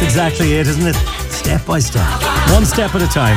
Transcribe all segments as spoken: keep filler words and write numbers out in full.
exactly it, isn't it? Step by step. One step at a time.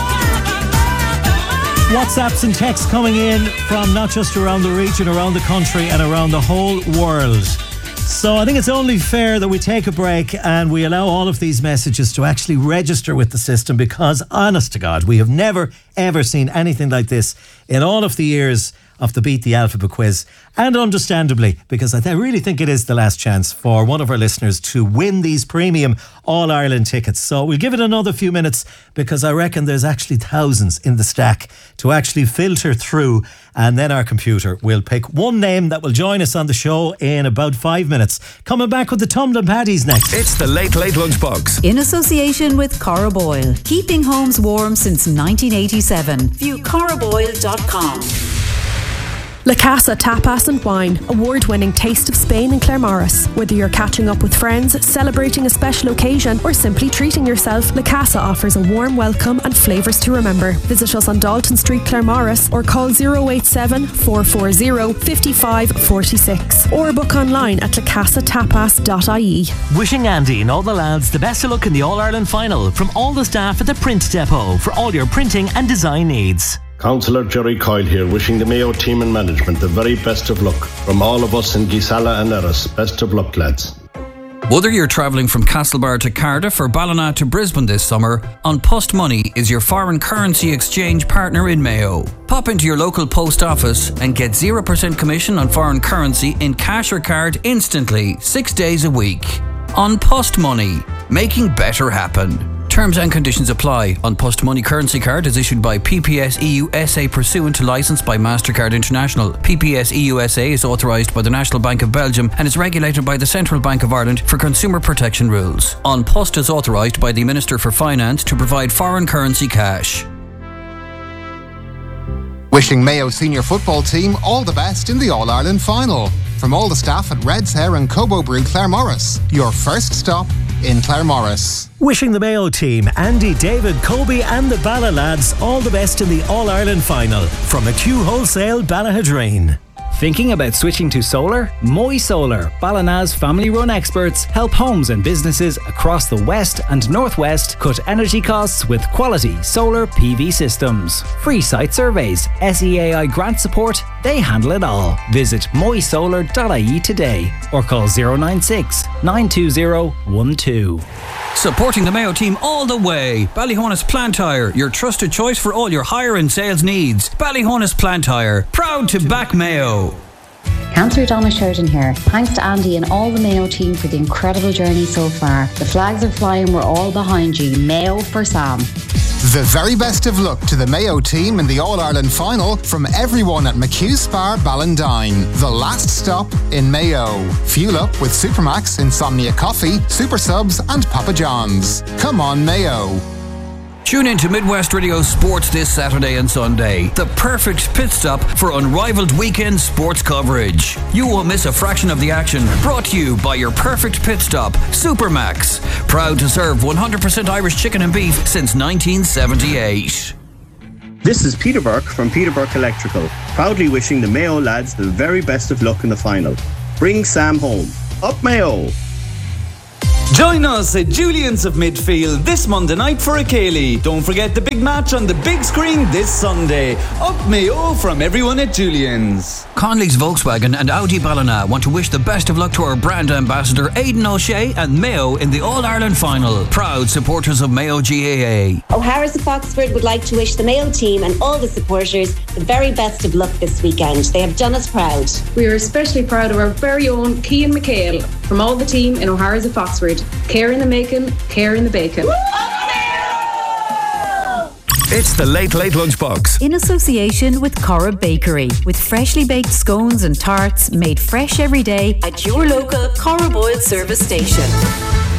WhatsApps and texts coming in from not just around the region, around the country and around the whole world. So I think it's only fair that we take a break and we allow all of these messages to actually register with the system, because honest to God, we have never ever seen anything like this in all of the years of the Beat the Alphabet quiz, and understandably, because I th- really think it is the last chance for one of our listeners to win these premium All-Ireland tickets. So we'll give it another few minutes, because I reckon there's actually thousands in the stack to actually filter through, and then our computer will pick one name that will join us on the show in about five minutes. Coming back with the Tumbling Paddies next. It's the Late Late Lunchbox. In association with Cora Boyle. Keeping homes warm since nineteen eighty-seven. View cora boyle dot com. La Casa Tapas and Wine, award-winning taste of Spain and Claremorris. Whether you're catching up with friends, celebrating a special occasion, or simply treating yourself, La Casa offers a warm welcome and flavours to remember. Visit us on Dalton Street, Claremorris, or call zero eight seven, four four zero, five five four six, or book online at la casa tapas dot I E. Wishing Andy and all the lads the best of luck in the All-Ireland final from all the staff at the Print Depot for all your printing and design needs. Councillor Jerry Coyle here, wishing the Mayo team and management the very best of luck. From all of us in Gisala and Erris, best of luck, lads. Whether you're travelling from Castlebar to Cardiff or Ballina to Brisbane this summer, An Post Money is your foreign currency exchange partner in Mayo. Pop into your local post office and get zero percent commission on foreign currency in cash or card instantly, six days a week. An Post Money, making better happen. Terms and conditions apply. An Post Money currency card is issued by P P S E U S A pursuant to licence by MasterCard International. P P S E U S A is authorised by the National Bank of Belgium and is regulated by the Central Bank of Ireland for consumer protection rules. An Post is authorised by the Minister for Finance to provide foreign currency cash. Wishing Mayo senior football team all the best in the All-Ireland final. From all the staff at Red's Hair and Cobo Brew Claremorris, your first stop in Claremorris. Wishing the Mayo team, Andy, David, Kobe and the Balla lads all the best in the All-Ireland final. From McHugh Wholesale, Ballahadreen. Thinking about switching to solar? Moy Solar, Ballina's family-run experts, help homes and businesses across the west and northwest cut energy costs with quality solar P V systems. Free site surveys, S E A I grant support, they handle it all. Visit moy solar dot I E today or call zero nine six, nine two zero, one two. Supporting the Mayo team all the way. Ballyhonus Plant Hire, your trusted choice for all your hire and sales needs. Ballyhonus Plant Hire, proud to back Mayo. Councillor Donna Sheridan here. Thanks to Andy and all the Mayo team for the incredible journey so far. The flags are flying, we're all behind you. Mayo for Sam. The very best of luck to the Mayo team in the All-Ireland final from everyone at McHugh Spar Ballindine. The last stop in Mayo. Fuel up with Supermax, Insomnia Coffee, Super Subs and Papa John's. Come on, Mayo. Tune in to Midwest Radio Sports this Saturday and Sunday. The perfect pit stop for unrivaled weekend sports coverage. You won't miss a fraction of the action. Brought to you by your perfect pit stop, Supermax. Proud to serve one hundred percent Irish chicken and beef since nineteen seventy-eight. This is Peter Burke from Peter Burke Electrical, proudly wishing the Mayo lads the very best of luck in the final. Bring Sam home. Up Mayo! Join us at Julian's of Midfield this Monday night for a Ceilidh. Don't forget the big match on the big screen this Sunday. Up Mayo from everyone at Julian's. Conley's Volkswagen and Audi Ballina want to wish the best of luck to our brand ambassador Aidan O'Shea and Mayo in the All-Ireland final. Proud supporters of Mayo G A A. O'Hara's of Foxford would like to wish the Mayo team and all the supporters the very best of luck this weekend. They have done us proud. We are especially proud of our very own Cian McHale from all the team in O'Hara's of Foxford. Care in the making, care in the bacon. It's the Late Late Lunchbox. In association with Cora Bakery, with freshly baked scones and tarts made fresh every day at your local Cora Boyle service station.